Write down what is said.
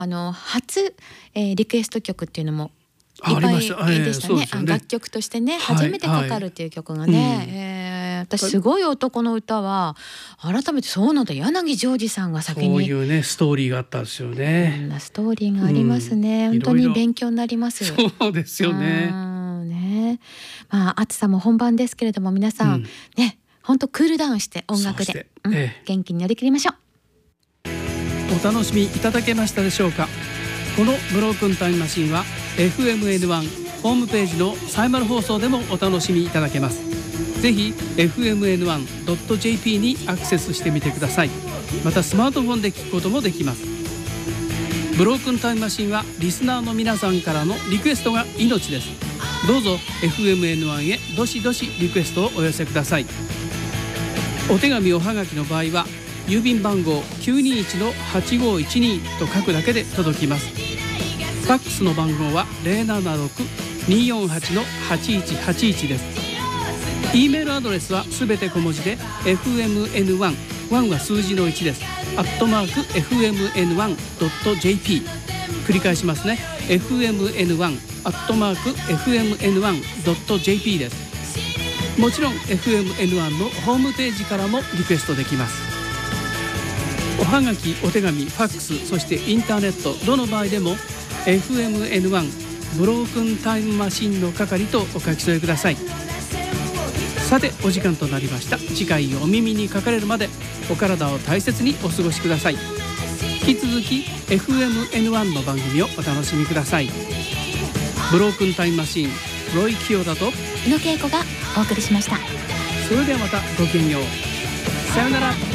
初、リクエスト曲っていうのもいっあぱいりました。 でしたね。 そうですよね。 楽曲としてね、 はい初めてかかるっていう曲がね、私すごい男の歌は改めてそうなんだ、柳ジョージさんが先にそういうねストーリーがあったんですよこんね。 なストーリーがありますね。本当に勉強になります。 そうですよね。 ね、暑さも本番ですけれども、皆さん、ね、本当クールダウンして音楽で、元気に乗り切りましょう。 お楽しみいただけましたでしょうか。このブロークンタイムマシンは FMN1 ホームページのサイマル放送でもお楽しみいただけます。ぜひ fmn1.jp にアクセスしてみてください。またスマートフォンで聞くこともできます。ブロークンタイムマシンはリスナーの皆さんからのリクエストが命です。どうぞ FMN1 へどしどしリクエストをお寄せください。お手紙おはがきの場合は郵便番号 921-8512 と書くだけで届きます。ファックスの番号は 076-248-8181 です。E メールアドレスはすべて小文字で fmn1 1は数字の1です。@fmn1.jp 繰り返しますね。fmn1@fmn1.jp です。もちろん FMN1 のホームページからもリクエストできます。おはがき、お手紙、ファックス、そしてインターネット、どの場合でも FMN1 ブロークンタイムマシンの係とお書き添えください。さてお時間となりました。次回お耳にかかれるまでお体を大切にお過ごしください。引き続き FMN1 の番組をお楽しみください。ブロークンタイムマシン、ロイ清田と宇野恵子がお送りしました。 それではまたごきげんよう。さよなら。